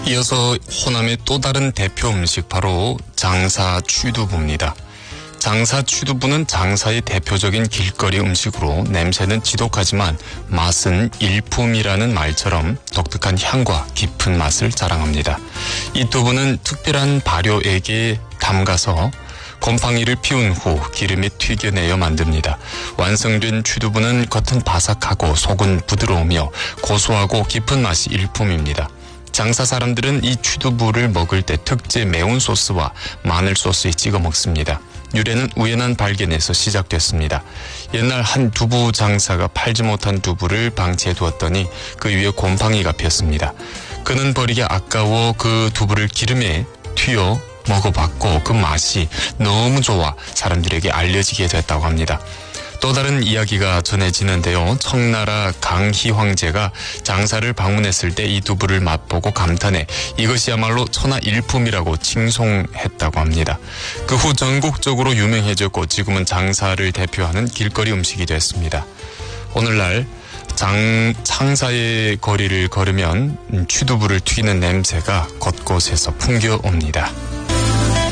이어서 호남의 또 다른 대표 음식 바로 장사 취두부입니다. 장사 취두부는 장사의 대표적인 길거리 음식으로 냄새는 지독하지만 맛은 일품이라는 말처럼 독특한 향과 깊은 맛을 자랑합니다. 이 두부는 특별한 발효액에 담가서 곰팡이를 피운 후 기름에 튀겨내어 만듭니다. 완성된 취두부는 겉은 바삭하고 속은 부드러우며 고소하고 깊은 맛이 일품입니다. 장사 사람들은 이 취두부를 먹을 때 특제 매운 소스와 마늘 소스에 찍어 먹습니다. 유래는 우연한 발견에서 시작됐습니다. 옛날 한 두부 장사가 팔지 못한 두부를 방치해 두었더니 그 위에 곰팡이가 피었습니다. 그는 버리기 아까워 그 두부를 기름에 튀어 먹어봤고 그 맛이 너무 좋아 사람들에게 알려지게 됐다고 합니다. 또 다른 이야기가 전해지는데요. 청나라 강희 황제가 장사를 방문했을 때 이 두부를 맛보고 감탄해 이것이야말로 천하일품이라고 칭송했다고 합니다. 그 후 전국적으로 유명해졌고 지금은 장사를 대표하는 길거리 음식이 됐습니다. 오늘날 장사의 거리를 걸으면 취두부를 튀기는 냄새가 곳곳에서 풍겨옵니다.